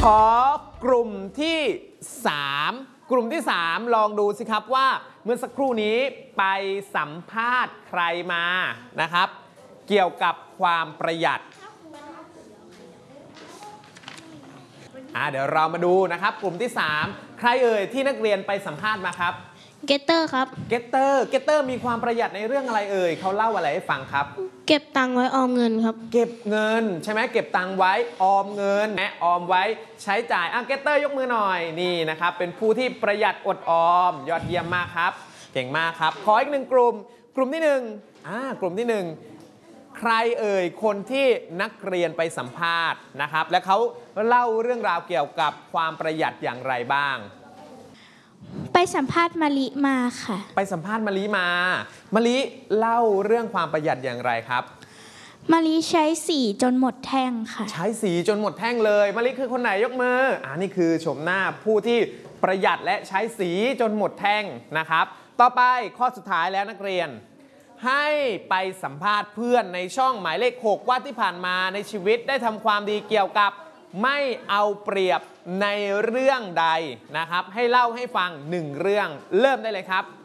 อกลุ่มที่ 3 กลุ่มที่ 3 ลองดูสิครับว่าเมื่อสักครู่นี้ไปสัมภาษณ์ใครมานะครับเกี่ยวกับความประหยัดเดี๋ยวเรามาดูนะครับกลุ่มที่ 3 ใครเอ่ยที่นักเรียนไปสัมภาษณ์มาครับเกตเตอร์ครับเกตเตอร์มีความประหยัดในเรื่องอะไรเอ่ยเขาเล่าอะไรให้ฟังครับเก็บตังค์ไว้ออมเงินครับเก็บเงินใช่ไหมเก็บตังค์ไว้ออมเงินแม้ออมไว้ใช้จ่ายเกตเตอร์ยกมือหน่อยนี่นะครับเป็นผู้ที่ประหยัดอดออมยอดเยี่ยมมากครับเก่งมากครับขออีก1 กลุ่มที่1กลุ่มที่1ใครเอ่ยคนที่นักเรียนไปสัมภาษณ์นะครับและเขาเล่าเรื่องราวเกี่ยวกับความประหยัดอย่างไรบ้างไปสัมภาษณ์มะลิมาค่ะไปสัมภาษณ์มะลิเล่าเรื่องความประหยัดอย่างไรครับมะลิใช้สีจนหมดแท่งค่ะใช้สีจนหมดแท่งเลยมะลิคือคนไหนยกมือนี่คือชมหน้าผู้ที่ประหยัดและใช้สีจนหมดแท่งนะครับต่อไปข้อสุดท้ายแล้วนักเรียนให้ไปสัมภาษณ์เพื่อนในช่องหมายเลข 6ว่าที่ผ่านมาในชีวิตได้ทำความดีเกี่ยวกับไม่เอาเปรียบในเรื่องใดนะครับให้เล่าให้ฟัง1 เรื่องเริ่มได้เลยครับ